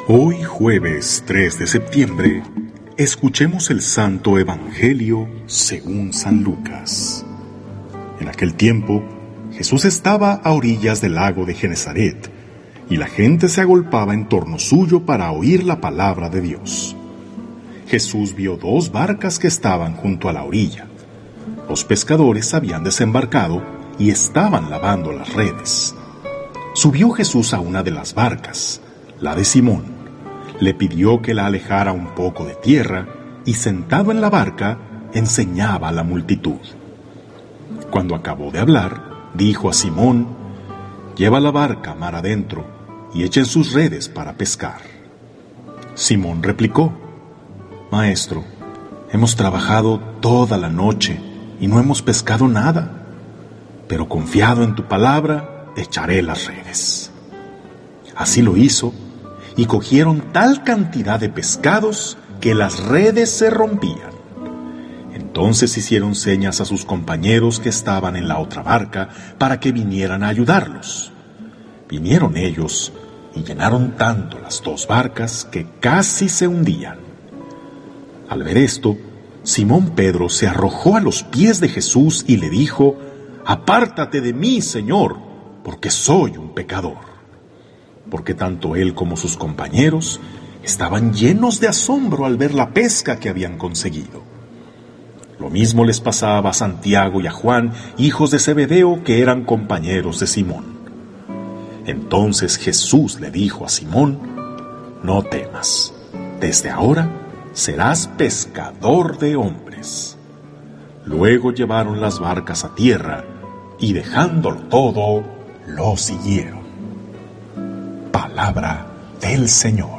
Hoy jueves 3 de septiembre, escuchemos el Santo Evangelio según San Lucas. En aquel tiempo, Jesús estaba a orillas del lago de Genesaret, y la gente se agolpaba en torno suyo para oír la palabra de Dios. Jesús vio 2 barcas que estaban junto a la orilla. Los pescadores habían desembarcado y estaban lavando las redes. Subió Jesús a una de las barcas, la de Simón. Le pidió que la alejara un poco de tierra y sentado en la barca enseñaba a la multitud. Cuando acabó de hablar, dijo a Simón: «Lleva la barca mar adentro y echen sus redes para pescar». Simón replicó: «Maestro, hemos trabajado toda la noche y no hemos pescado nada, pero confiado en tu palabra, echaré las redes». Así lo hizo, y cogieron tal cantidad de pescados que las redes se rompían. Entonces hicieron señas a sus compañeros que estaban en la otra barca para que vinieran a ayudarlos. Vinieron ellos y llenaron tanto las 2 barcas que casi se hundían. Al ver esto, Simón Pedro se arrojó a los pies de Jesús y le dijo: «Apártate de mí, Señor, porque soy un pecador». Porque tanto él como sus compañeros estaban llenos de asombro al ver la pesca que habían conseguido. Lo mismo les pasaba a Santiago y a Juan, hijos de Zebedeo, que eran compañeros de Simón. Entonces Jesús le dijo a Simón: «No temas, desde ahora serás pescador de hombres». Luego llevaron las barcas a tierra y dejándolo todo, lo siguieron. Palabra del Señor.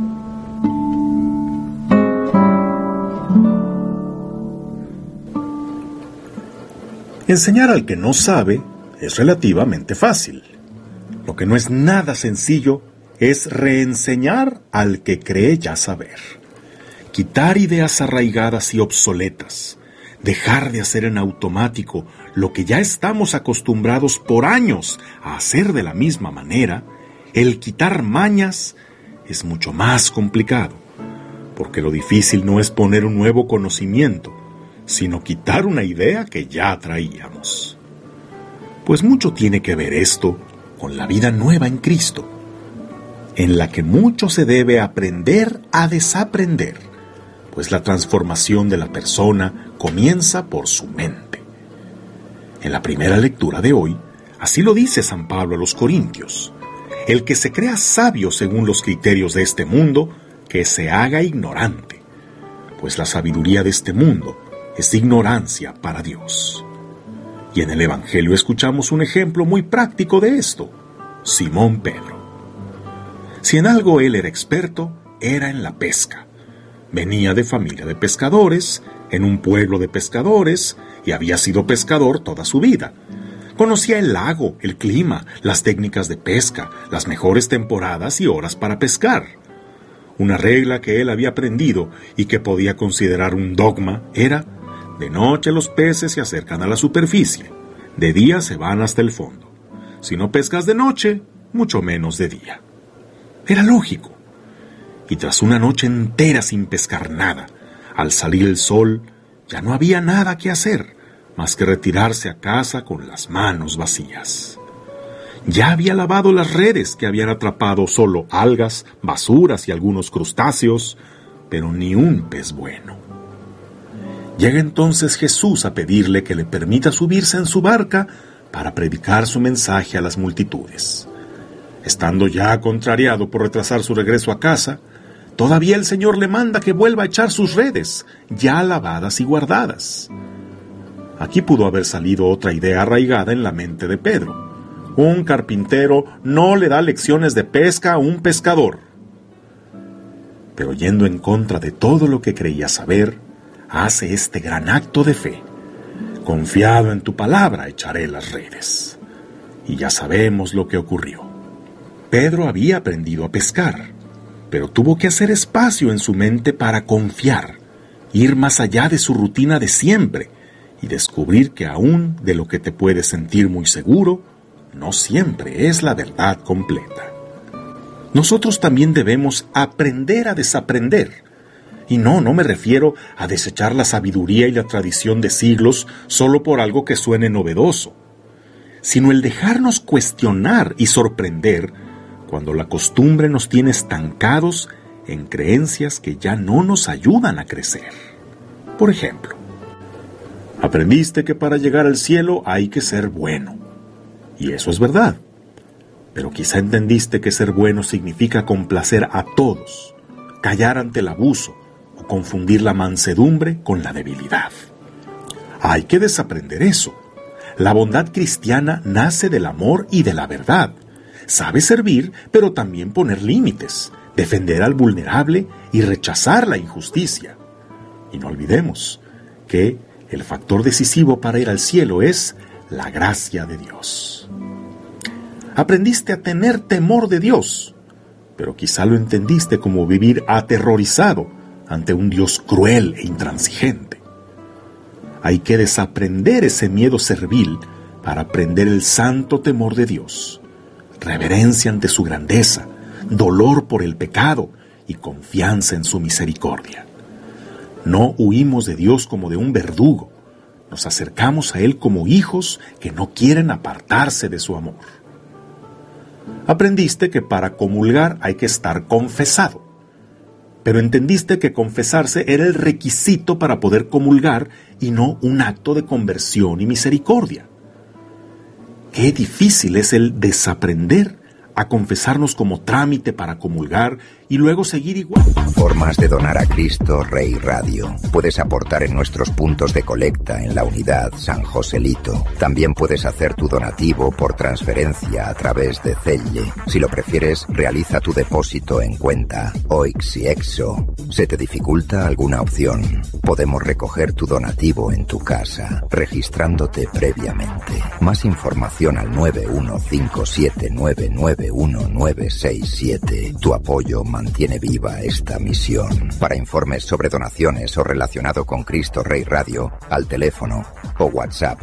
Enseñar al que no sabe es relativamente fácil. Lo que no es nada sencillo es reenseñar al que cree ya saber. Quitar ideas arraigadas y obsoletas. Dejar de hacer en automático lo que ya estamos acostumbrados por años a hacer de la misma manera. El quitar mañas es mucho más complicado, porque lo difícil no es poner un nuevo conocimiento, sino quitar una idea que ya traíamos. Pues mucho tiene que ver esto con la vida nueva en Cristo, en la que mucho se debe aprender a desaprender, pues la transformación de la persona comienza por su mente. En la primera lectura de hoy, así lo dice San Pablo a los Corintios: «El que se crea sabio según los criterios de este mundo, que se haga ignorante, pues la sabiduría de este mundo es ignorancia para Dios». Y en el Evangelio escuchamos un ejemplo muy práctico de esto: Simón Pedro. Si en algo él era experto, era en la pesca. Venía de familia de pescadores, en un pueblo de pescadores, y había sido pescador toda su vida. Conocía el lago, el clima, las técnicas de pesca, las mejores temporadas y horas para pescar. Una regla que él había aprendido y que podía considerar un dogma era: de noche los peces se acercan a la superficie, de día se van hasta el fondo. Si no pescas de noche, mucho menos de día. Era lógico. Y tras una noche entera sin pescar nada, al salir el sol, ya no había nada que hacer más que retirarse a casa con las manos vacías. Ya había lavado las redes que habían atrapado solo algas, basuras y algunos crustáceos, pero ni un pez bueno. Llega entonces Jesús a pedirle que le permita subirse en su barca para predicar su mensaje a las multitudes. Estando ya contrariado por retrasar su regreso a casa, todavía el Señor le manda que vuelva a echar sus redes, ya lavadas y guardadas. Aquí pudo haber salido otra idea arraigada en la mente de Pedro: un carpintero no le da lecciones de pesca a un pescador. Pero yendo en contra de todo lo que creía saber, hace este gran acto de fe: confiado en tu palabra, echaré las redes. Y ya sabemos lo que ocurrió. Pedro había aprendido a pescar, pero tuvo que hacer espacio en su mente para confiar, ir más allá de su rutina de siempre y descubrir que aún de lo que te puedes sentir muy seguro, no siempre es la verdad completa. nosotros también debemos aprender a desaprender. Y no me refiero a desechar la sabiduría y la tradición de siglos solo por algo que suene novedoso, sino el dejarnos cuestionar y sorprender cuando la costumbre nos tiene estancados en creencias que ya no nos ayudan a crecer. Por ejemplo, aprendiste que para llegar al cielo hay que ser bueno. Y eso es verdad. Pero quizá entendiste que ser bueno significa complacer a todos, callar ante el abuso o confundir la mansedumbre con la debilidad. Hay que desaprender eso. La bondad cristiana nace del amor y de la verdad. Sabe servir, pero también poner límites, defender al vulnerable y rechazar la injusticia. Y no olvidemos que el factor decisivo para ir al cielo es la gracia de Dios. Aprendiste a tener temor de Dios, pero quizá lo entendiste como vivir aterrorizado ante un Dios cruel e intransigente. Hay que desaprender ese miedo servil para aprender el santo temor de Dios, reverencia ante su grandeza, dolor por el pecado y confianza en su misericordia. No huimos de Dios como de un verdugo, nos acercamos a Él como hijos que no quieren apartarse de su amor. Aprendiste que para comulgar hay que estar confesado, pero entendiste que confesarse era el requisito para poder comulgar y no un acto de conversión y misericordia. Qué difícil es el desaprender a confesarnos como trámite para comulgar y luego seguir igual. Formas de donar a Cristo Rey Radio. Puedes aportar en nuestros puntos de colecta en la unidad San Joselito. También puedes hacer tu donativo por transferencia a través de Zelle. Si lo prefieres, realiza tu depósito en cuenta OIX y EXO. ¿Se te dificulta alguna opción? Podemos recoger tu donativo en tu casa, registrándote previamente. Más información al 915799167. Tu apoyo mantiene viva esta misión. Para informes sobre donaciones o relacionado con Cristo Rey Radio, al teléfono o WhatsApp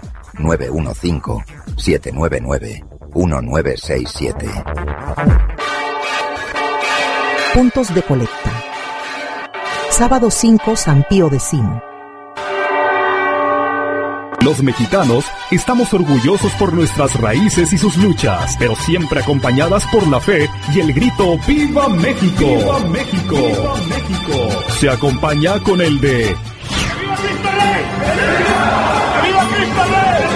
915-799-1967. Puntos de colecta. Sábado 5, San Pío X. Los mexicanos estamos orgullosos por nuestras raíces y sus luchas, pero siempre acompañadas por la fe y el grito ¡Viva México! ¡Viva México! ¡Viva México! Se acompaña con el de ¡Viva Cristo Rey! ¡Viva Cristo Rey!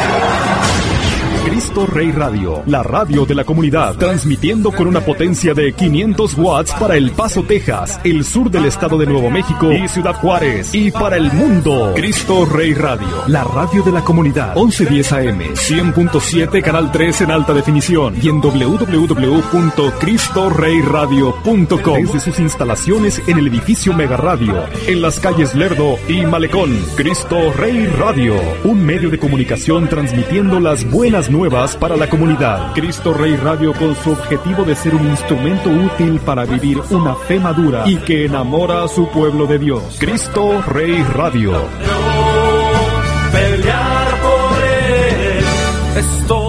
Cristo Rey Radio, la radio de la comunidad, transmitiendo con una potencia de 500 watts para El Paso, Texas, el sur del estado de Nuevo México y Ciudad Juárez, y para el mundo. Cristo Rey Radio, la radio de la comunidad, 1110 AM, 100.7, canal 3 en alta definición, y en www.cristorreyradio.com, desde sus instalaciones en el edificio Mega Radio, en las calles Lerdo y Malecón. Cristo Rey Radio, un medio de comunicación transmitiendo las buenas nuevas para la comunidad. Cristo Rey Radio, con su objetivo de ser un instrumento útil para vivir una fe madura y que enamora a su pueblo de Dios. Cristo Rey Radio. Pelear por él, esto